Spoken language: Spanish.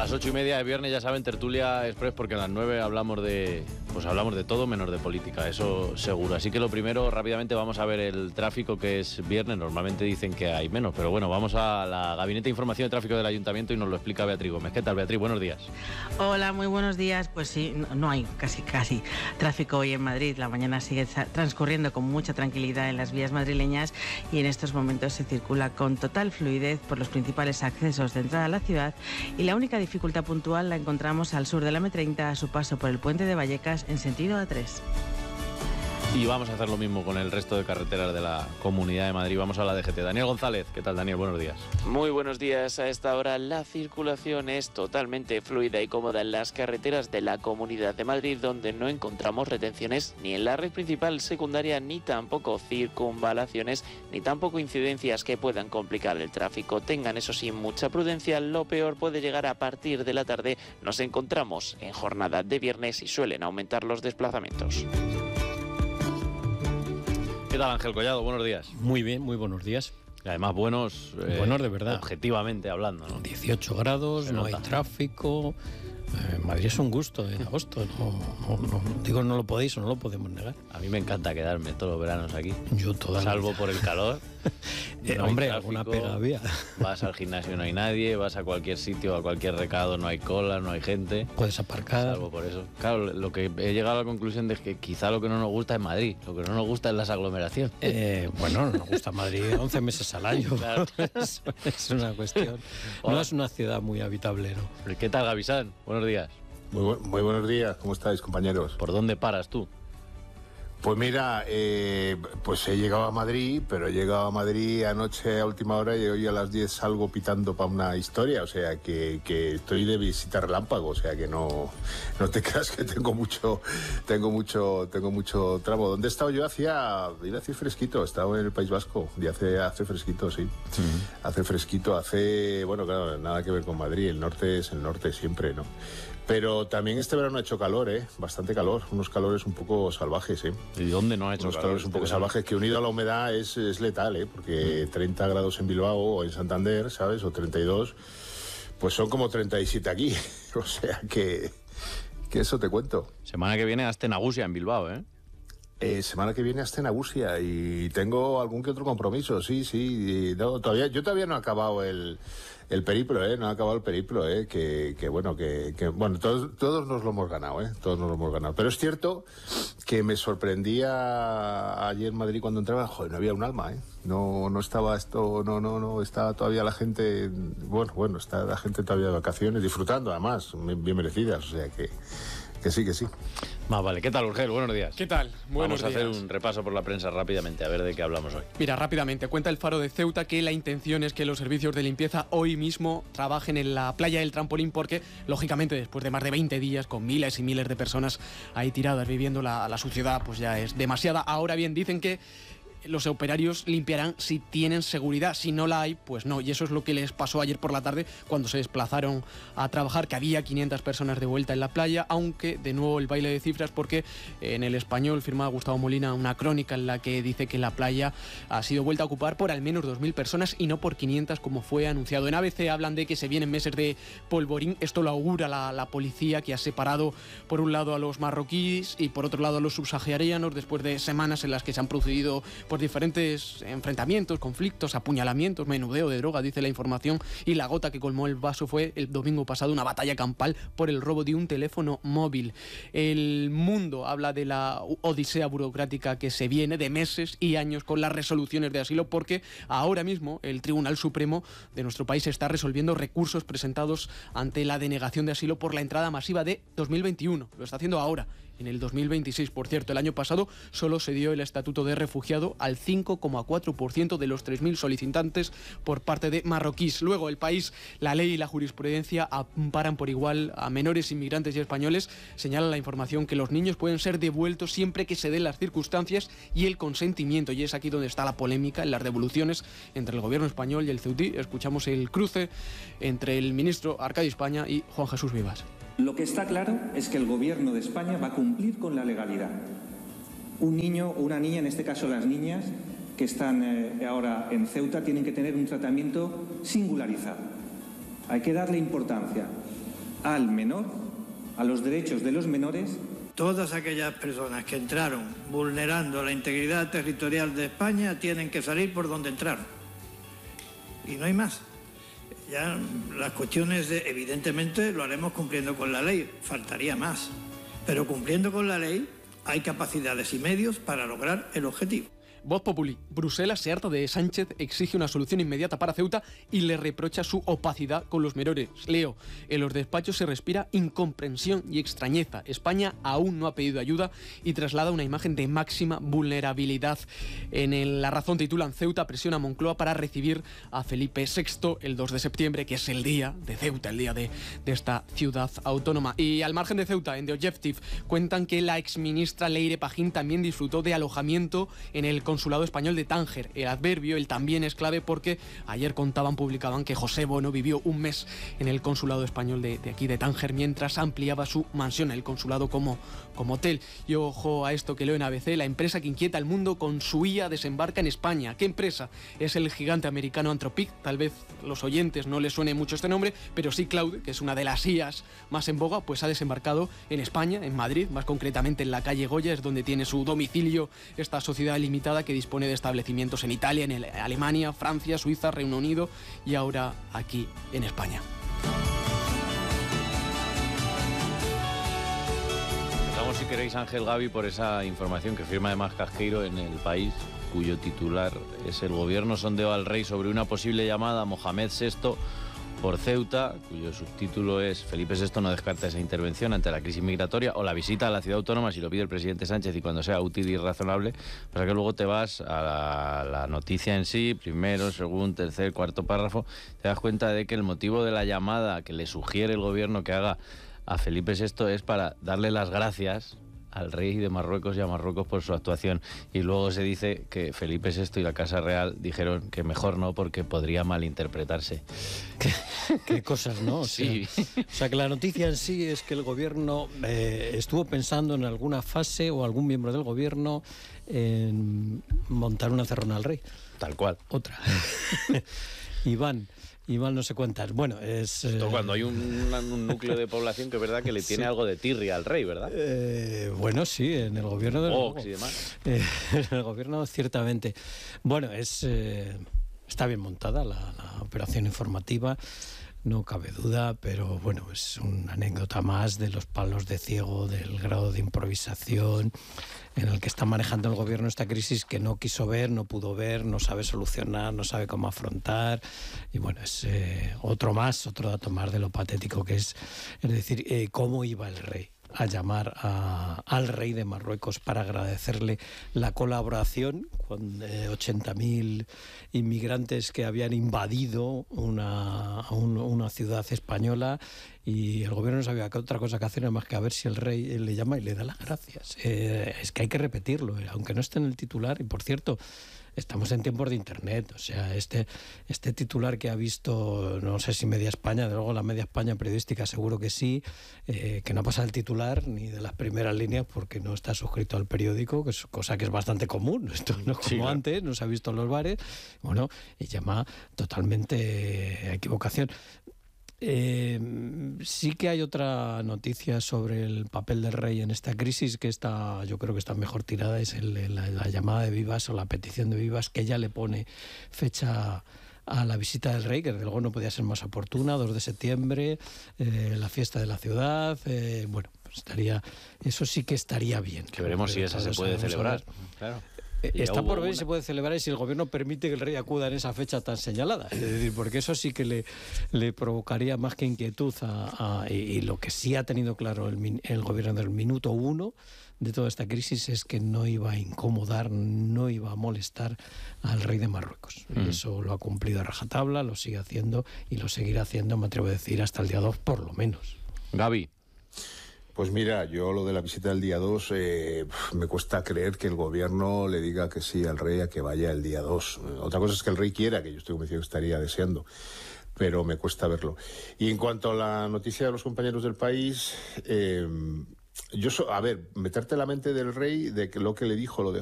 Las 8:30 de viernes, ya saben, tertulia express, porque a las 9 hablamos de todo menos de política, eso seguro. Así que lo primero, rápidamente vamos a ver el tráfico, que es viernes. Normalmente dicen que hay menos, pero bueno, vamos a la Gabinete de Información de Tráfico del Ayuntamiento y nos lo explica Beatriz Gómez. ¿Qué tal, Beatriz? Buenos días. Hola, muy buenos días. Pues sí, no hay casi tráfico hoy en Madrid. La mañana sigue transcurriendo con mucha tranquilidad en las vías madrileñas y en estos momentos se circula con total fluidez por los principales accesos de entrada a la ciudad, y la única dificultad puntual la encontramos al sur de la M30 a su paso por el puente de Vallecas en sentido A3. Y vamos a hacer lo mismo con el resto de carreteras de la Comunidad de Madrid. Vamos a la DGT. Daniel González, ¿qué tal, Daniel? Buenos días. Muy buenos días. A esta hora la circulación es totalmente fluida y cómoda en las carreteras de la Comunidad de Madrid, donde no encontramos retenciones ni en la red principal, secundaria, ni tampoco circunvalaciones, ni tampoco incidencias que puedan complicar el tráfico. Tengan, eso sí, mucha prudencia. Lo peor puede llegar a partir de la tarde. Nos encontramos en jornada de viernes y suelen aumentar los desplazamientos. ¿Qué tal, Ángel Collado? Buenos días. Muy bien, muy buenos días. Y además buenos de verdad. Objetivamente hablando, ¿no? 18 grados, no hay tráfico. Madrid es un gusto en agosto. No lo podéis o no lo podemos negar. A mí me encanta quedarme todos los veranos aquí. Yo toda la Salvo vida. por el calor. No hombre, tráfico, alguna pega había. Vas al gimnasio, no hay nadie. Vas a cualquier sitio, a cualquier recado, no hay cola, no hay gente. Puedes aparcar. Salvo por eso. Claro, lo que he llegado a la conclusión de que quizá lo que no nos gusta es Madrid. Lo que no nos gusta es las aglomeraciones. Bueno, nos gusta Madrid 11 meses al año. Claro. Es una cuestión. Hola. No es una ciudad muy habitable, ¿no? ¿Qué tal, Gavisán? Buenos días. Muy buenos días, ¿cómo estáis, compañeros? ¿Por dónde paras tú? Pues mira, pues he llegado a Madrid, pero he llegado a Madrid anoche a última hora y hoy a las 10 salgo pitando para una historia, o sea que estoy de visita relámpago, o sea que no te creas que tengo mucho tramo. ¿Dónde he estado yo? Iba a decir fresquito, he estado en el País Vasco y hace fresquito, sí. Uh-huh. Hace fresquito, bueno, claro, nada que ver con Madrid, el norte es el norte siempre, ¿no? Pero también este verano ha hecho calor, bastante calor, unos calores un poco salvajes, ¿Y dónde no ha hecho unos calor? calores un poco salvajes, que unido a la humedad es letal, porque 30 grados en Bilbao o en Santander, ¿sabes? O 32, pues son como 37 aquí, o sea que eso te cuento. Semana que viene hasta Nagusia en Bilbao, Semana que viene hasta Nagusia y tengo algún que otro compromiso, sí, yo todavía no he acabado el periplo, no he acabado el periplo, que bueno, todos nos lo hemos ganado, todos nos lo hemos ganado. Pero es cierto que me sorprendía ayer en Madrid cuando entraba, joder, no había un alma, no estaba esto, no, estaba todavía la gente, bueno, está la gente todavía de vacaciones, disfrutando además, bien merecidas, o sea que sí. Vale. ¿Qué tal, Urgel? Buenos días. ¿Qué tal? Buenos días. Vamos a hacer un repaso por la prensa rápidamente, a ver de qué hablamos hoy. Mira, rápidamente, cuenta el Faro de Ceuta que la intención es que los servicios de limpieza hoy mismo trabajen en la playa del Trampolín porque, lógicamente, después de más de 20 días con miles y miles de personas ahí tiradas viviendo la suciedad, pues ya es demasiada. Ahora bien, dicen que los operarios limpiarán si tienen seguridad, si no la hay, pues no, y eso es lo que les pasó ayer por la tarde cuando se desplazaron a trabajar, que había 500 personas de vuelta en la playa, aunque de nuevo el baile de cifras, porque en El Español firma Gustavo Molina una crónica en la que dice que la playa ha sido vuelta a ocupar por al menos 2.000 personas y no por 500 como fue anunciado. En ABC hablan de que se vienen meses de polvorín, esto lo augura la policía, que ha separado por un lado a los marroquíes y por otro lado a los subsaharianos después de semanas en las que se han procedido por diferentes enfrentamientos, conflictos, apuñalamientos, menudeo de droga, dice la información, y la gota que colmó el vaso fue el domingo pasado una batalla campal por el robo de un teléfono móvil. El Mundo habla de la odisea burocrática que se viene de meses y años con las resoluciones de asilo, porque ahora mismo el Tribunal Supremo de nuestro país está resolviendo recursos presentados ante la denegación de asilo por la entrada masiva de 2021. Lo está haciendo ahora, en el 2026. Por cierto, el año pasado solo se dio el estatuto de refugiado al 5,4% de los 3.000 solicitantes por parte de marroquíes. Luego, El País, la ley y la jurisprudencia amparan por igual a menores inmigrantes y españoles. Señala la información que los niños pueden ser devueltos siempre que se den las circunstancias y el consentimiento. Y es aquí donde está la polémica en las devoluciones entre el gobierno español y el ceutí. Escuchamos el cruce entre el ministro Arcadio España y Juan Jesús Vivas. Lo que está claro es que el gobierno de España va a cumplir con la legalidad. Un niño o una niña, en este caso las niñas que están ahora en Ceuta, tienen que tener un tratamiento singularizado. Hay que darle importancia al menor, a los derechos de los menores. Todas aquellas personas que entraron vulnerando la integridad territorial de España tienen que salir por donde entraron. Y no hay más. Ya las cuestiones evidentemente lo haremos cumpliendo con la ley, faltaría más. Pero cumpliendo con la ley hay capacidades y medios para lograr el objetivo. Voz Populi. Bruselas se harta de Sánchez, exige una solución inmediata para Ceuta y le reprocha su opacidad con los menores. Leo, en los despachos se respira incomprensión y extrañeza. España aún no ha pedido ayuda y traslada una imagen de máxima vulnerabilidad. En La Razón titulan: Ceuta presiona a Moncloa para recibir a Felipe VI el 2 de septiembre, que es el día de Ceuta, el día de esta ciudad autónoma. Y al margen de Ceuta, en The Objective, cuentan que la exministra Leire Pagín también disfrutó de alojamiento en el Consulado Español de Tánger. El adverbio, el también, es clave porque ayer publicaban que José Bono vivió un mes en el Consulado Español de aquí de Tánger mientras ampliaba su mansión, el consulado como hotel. Y ojo a esto que leo en ABC: la empresa que inquieta al mundo con su IA desembarca en España. ¿Qué empresa? Es el gigante americano Anthropic. Tal vez los oyentes no les suene mucho este nombre, pero sí Claude, que es una de las IAs más en boga, pues ha desembarcado en España, en Madrid, más concretamente en la calle Goya, es donde tiene su domicilio esta sociedad limitada que dispone de establecimientos en Italia, en Alemania, Francia, Suiza, Reino Unido y ahora aquí en España. Empezamos, si queréis, Ángel, Gaby, por esa información que firma además Casqueiro en El País, cuyo titular es: el gobierno sondeó al rey sobre una posible llamada a Mohamed VI por Ceuta, cuyo subtítulo es: Felipe VI no descarta esa intervención ante la crisis migratoria o la visita a la ciudad autónoma si lo pide el presidente Sánchez y cuando sea útil y razonable. Para que luego te vas a la noticia en sí, primero, segundo, tercer, cuarto párrafo, te das cuenta de que el motivo de la llamada que le sugiere el gobierno que haga a Felipe VI es para darle las gracias al rey de Marruecos y a Marruecos por su actuación. Y luego se dice que Felipe VI y la Casa Real dijeron que mejor no porque podría malinterpretarse. Qué cosas, ¿no? O sea, que la noticia en sí es que el gobierno estuvo pensando en alguna fase, o algún miembro del gobierno, en montar una cerrona al rey. Tal cual. Otra. Iván, no sé cuántas. Bueno, es... Esto cuando hay un núcleo de población que es verdad que le tiene algo de tirria al rey, ¿verdad? Bueno, sí, en el gobierno de Vox y demás. En el gobierno, ciertamente. Bueno, está bien montada la operación informativa, no cabe duda, pero bueno, es una anécdota más de los palos de ciego, del grado de improvisación en el que está manejando el gobierno esta crisis que no quiso ver, no pudo ver, no sabe solucionar, no sabe cómo afrontar. Y bueno, es otro dato más de lo patético que es. Es decir, cómo iba el rey a llamar al rey de Marruecos para agradecerle la colaboración con 80.000 inmigrantes que habían invadido una ciudad española, y el gobierno no sabía otra cosa que hacer más que a ver si el rey le llama y le da las gracias. Es que hay que repetirlo, aunque no esté en el titular. Y por cierto, estamos en tiempos de Internet, o sea, este titular que ha visto, no sé si media España, de luego la media España periodística seguro que sí, que no pasa el titular ni de las primeras líneas porque no está suscrito al periódico, que es cosa que es bastante común. Esto no es como antes, no se ha visto en los bares, bueno, y llama totalmente a equivocación. Sí que hay otra noticia sobre el papel del rey en esta crisis que yo creo que está mejor tirada, es la llamada de Vivas, o la petición de Vivas, que ella le pone fecha a la visita del rey, que desde luego no podía ser más oportuna, 2 de septiembre, la fiesta de la ciudad. Bueno, pues eso sí que estaría bien. Que veremos si esa se puede celebrar. Claro. Está por ver si se puede celebrar y si el gobierno permite que el rey acuda en esa fecha tan señalada. Es decir, porque eso sí que le provocaría más que inquietud y lo que sí ha tenido claro el gobierno del minuto 1 de toda esta crisis es que no iba a incomodar, no iba a molestar al rey de Marruecos. Y eso lo ha cumplido a rajatabla, lo sigue haciendo y lo seguirá haciendo, me atrevo a decir, hasta el día 2 por lo menos. Gaby. Pues mira, yo lo de la visita del día 2, me cuesta creer que el gobierno le diga que sí al rey a que vaya el día 2. Otra cosa es que el rey quiera, que yo estoy convencido que estaría deseando, pero me cuesta verlo. Y en cuanto a la noticia de los compañeros del País, meterte en la mente del rey, de que lo que le dijo, lo de